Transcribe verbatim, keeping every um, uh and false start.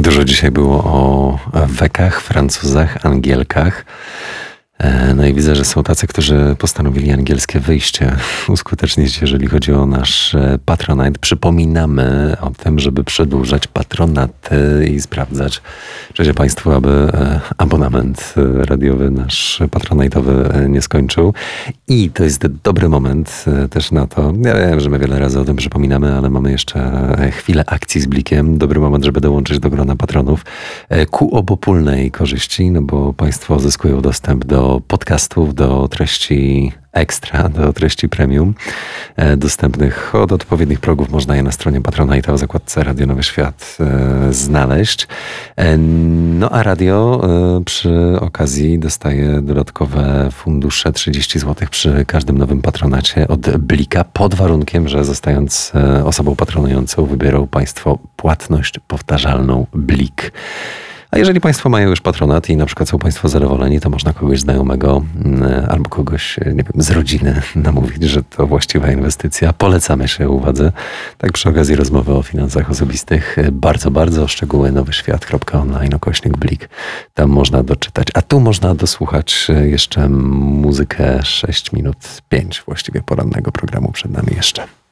Dużo dzisiaj było o Wekach, Francuzach, Angielkach. No i widzę, że są tacy, którzy postanowili angielskie wyjście uskutecznić, jeżeli chodzi o nasz Patronite. Przypominamy o tym, żeby przedłużać patronaty i sprawdzać, czy się Państwu, aby abonament radiowy nasz patronite'owy nie skończył. I to jest dobry moment też na to. Ja wiem, że my wiele razy o tym przypominamy, ale mamy jeszcze chwilę akcji z Blikiem. Dobry moment, żeby dołączyć do grona patronów ku obopólnej korzyści, no bo Państwo zyskują dostęp do podcastów, do treści ekstra, do treści premium, e, dostępnych od odpowiednich progów. Można je na stronie Patronite'a w zakładce Radio Nowy Świat e, znaleźć. E, no a radio e, przy okazji dostaje dodatkowe fundusze trzydzieści złotych przy każdym nowym patronacie od Blika, pod warunkiem, że zostając e, osobą patronującą wybiorą Państwo płatność powtarzalną Blik. A jeżeli Państwo mają już patronat i na przykład są Państwo zadowoleni, to można kogoś znajomego albo kogoś, nie wiem, z rodziny namówić, że to właściwa inwestycja. Polecamy się uwadze. Tak przy okazji rozmowy o finansach osobistych. Bardzo, bardzo szczegóły nowyświat kropka online ukośnik Blik. Tam można doczytać. A tu można dosłuchać jeszcze muzykę sześć minut pięć właściwie porannego programu przed nami jeszcze.